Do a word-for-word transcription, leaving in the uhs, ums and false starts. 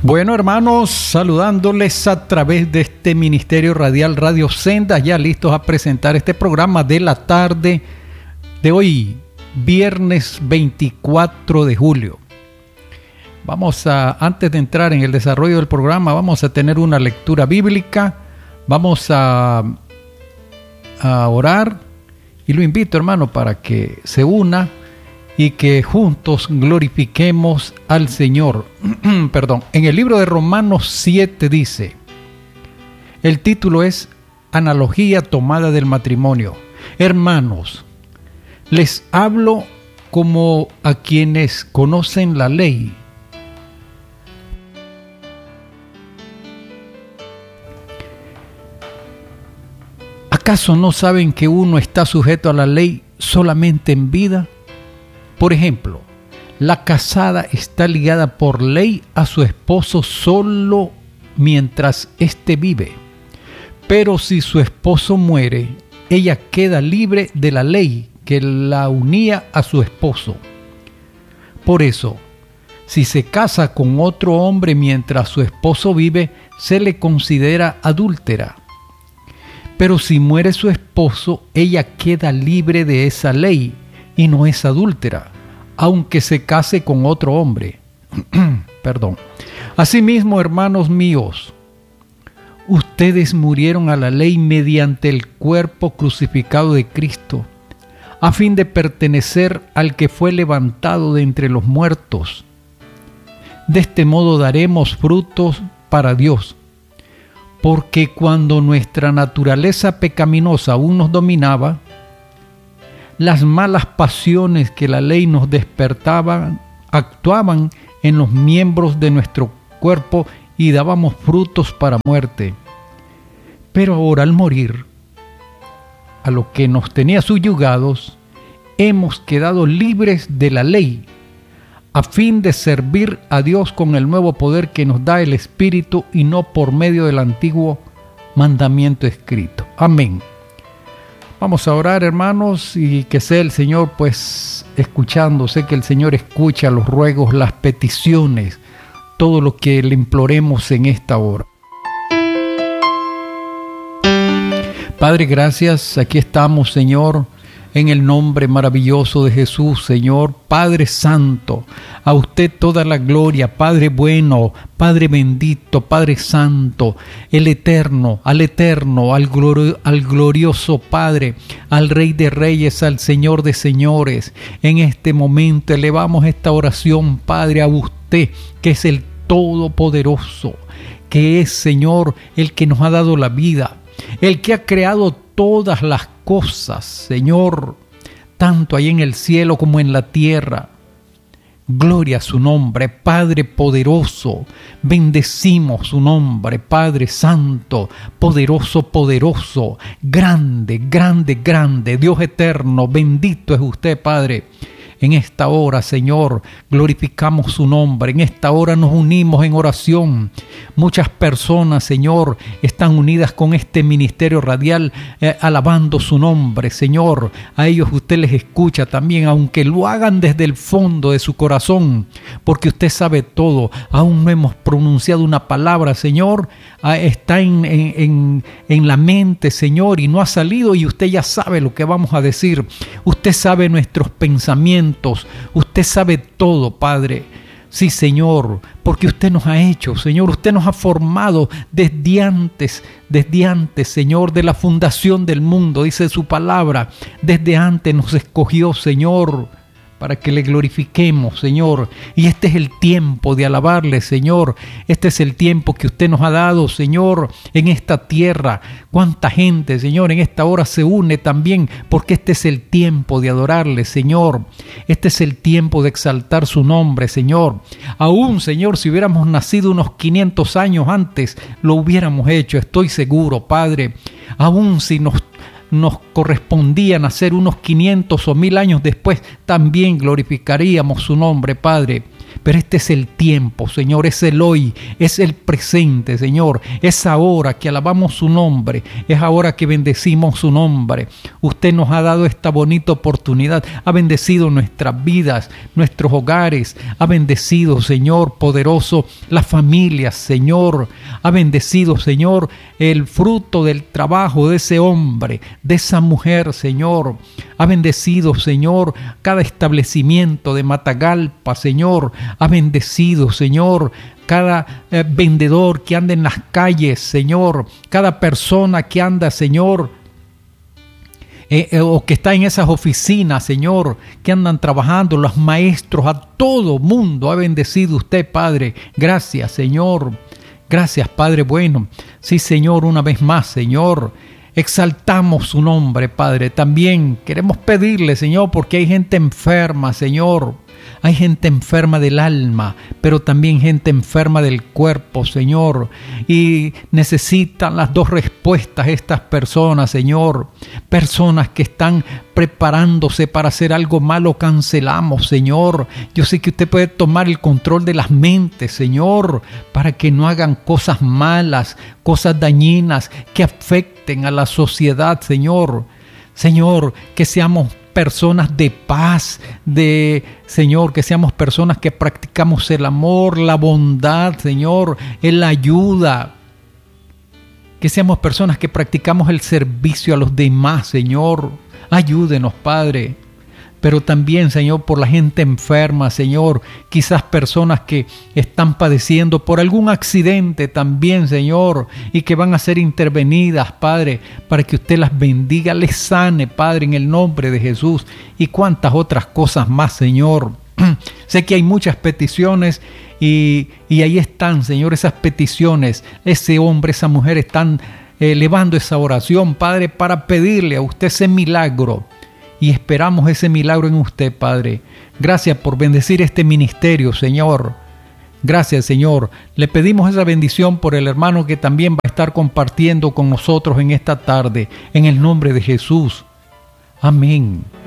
Bueno, hermanos, saludándoles a través de este Ministerio Radial Radio Senda, ya listos a presentar este programa de la tarde de hoy, viernes veinticuatro de julio. Vamos a, antes de entrar en el desarrollo del programa, vamos a tener una lectura bíblica, vamos a, a orar y lo invito, hermano, para que se una y que juntos glorifiquemos al Señor. Perdón, en el libro de Romanos siete dice, el título es Analogía tomada del matrimonio. Hermanos, les hablo como a quienes conocen la ley. ¿Acaso no saben que uno está sujeto a la ley solamente en vida? Por ejemplo, la casada está ligada por ley a su esposo solo mientras éste vive. Pero si su esposo muere, ella queda libre de la ley que la unía a su esposo. Por eso, si se casa con otro hombre mientras su esposo vive, se le considera adúltera. Pero si muere su esposo, ella queda libre de esa ley y no es adúltera, aunque se case con otro hombre. Perdón. Asimismo, hermanos míos, ustedes murieron a la ley mediante el cuerpo crucificado de Cristo, a fin de pertenecer al que fue levantado de entre los muertos. De este modo daremos frutos para Dios, porque cuando nuestra naturaleza pecaminosa aún nos dominaba, las malas pasiones que la ley nos despertaba actuaban en los miembros de nuestro cuerpo y dábamos frutos para muerte. Pero ahora, al morir a lo que nos tenía subyugados, hemos quedado libres de la ley, a fin de servir a Dios con el nuevo poder que nos da el Espíritu y no por medio del antiguo mandamiento escrito. Amén. Vamos a orar, hermanos, y que sea el Señor pues escuchando. Sé que el Señor escucha los ruegos, las peticiones, todo lo que le imploremos en esta hora. Padre, gracias. Aquí estamos, Señor, en el nombre maravilloso de Jesús, Señor. Padre Santo, a usted toda la gloria, Padre bueno, Padre bendito, Padre Santo, el Eterno, al Eterno, al, glori- al glorioso Padre, al Rey de Reyes, al Señor de Señores. En este momento elevamos esta oración, Padre, a usted, que es el Todopoderoso, que es, Señor, el que nos ha dado la vida, el que ha creado todas las cosas, Señor, tanto ahí en el cielo como en la tierra. Gloria a su nombre, Padre poderoso. Bendecimos su nombre, Padre santo, poderoso, poderoso, grande, grande, grande, Dios eterno. Bendito es usted, Padre. En esta hora, Señor, glorificamos su nombre. En esta hora nos unimos en oración. Muchas personas, Señor, están unidas con este ministerio radial, eh, alabando su nombre, Señor. A ellos usted les escucha también, aunque lo hagan desde el fondo de su corazón, porque usted sabe todo. Aún no hemos pronunciado una palabra, Señor. Ah, está en, en, en, en la mente, Señor, y no ha salido, y usted ya sabe lo que vamos a decir. Usted sabe nuestros pensamientos. Usted sabe todo, Padre. Sí, Señor, porque usted nos ha hecho, Señor, usted nos ha formado desde antes, desde antes, Señor, de la fundación del mundo, dice su palabra. Desde antes nos escogió, Señor, para que le glorifiquemos, Señor. Y este es el tiempo de alabarle, Señor. Este es el tiempo que usted nos ha dado, Señor, en esta tierra. Cuánta gente, Señor, en esta hora se une también, porque este es el tiempo de adorarle, Señor. Este es el tiempo de exaltar su nombre, Señor. Aún, Señor, si hubiéramos nacido unos quinientos años antes, lo hubiéramos hecho, estoy seguro, Padre. Aún si nos nos correspondía nacer unos quinientos o mil años después, también glorificaríamos su nombre, Padre. Pero este es el tiempo, Señor, es el hoy, es el presente, Señor. Es ahora que alabamos su nombre, es ahora que bendecimos su nombre. Usted nos ha dado esta bonita oportunidad, ha bendecido nuestras vidas, nuestros hogares, ha bendecido, Señor poderoso, las familias, Señor. Ha bendecido, Señor, el fruto del trabajo de ese hombre, de esa mujer, Señor. Ha bendecido, Señor, cada establecimiento de Matagalpa, Señor. Ha bendecido, Señor, cada eh, vendedor que anda en las calles, Señor. Cada persona que anda, Señor, eh, eh, o que está en esas oficinas, Señor, que andan trabajando, los maestros, a todo mundo ha bendecido usted, Padre. Gracias, Señor. Gracias, Padre bueno. Sí, Señor, una vez más, Señor, exaltamos su nombre, Padre. También queremos pedirle, Señor, porque hay gente enferma, Señor. Hay gente enferma del alma, pero también gente enferma del cuerpo, Señor. Y necesitan las dos respuestas estas personas, Señor. Personas que están preparándose para hacer algo malo, cancelamos, Señor. Yo sé que usted puede tomar el control de las mentes, Señor, para que no hagan cosas malas, cosas dañinas que afecten a la sociedad, Señor. Señor, que seamos personas de paz, de Señor, que seamos personas que practicamos el amor, la bondad, Señor, la ayuda. Que seamos personas que practicamos el servicio a los demás, Señor. Ayúdenos, Padre. Pero también, Señor, por la gente enferma, Señor, quizás personas que están padeciendo por algún accidente también, Señor, y que van a ser intervenidas, Padre, para que usted las bendiga, les sane, Padre, en el nombre de Jesús, y cuantas otras cosas más, Señor. Sé que hay muchas peticiones y, y ahí están, Señor, esas peticiones. Ese hombre, esa mujer están elevando esa oración, Padre, para pedirle a usted ese milagro. Y esperamos ese milagro en usted, Padre. Gracias por bendecir este ministerio, Señor. Gracias, Señor. Le pedimos esa bendición por el hermano que también va a estar compartiendo con nosotros en esta tarde. En el nombre de Jesús. Amén.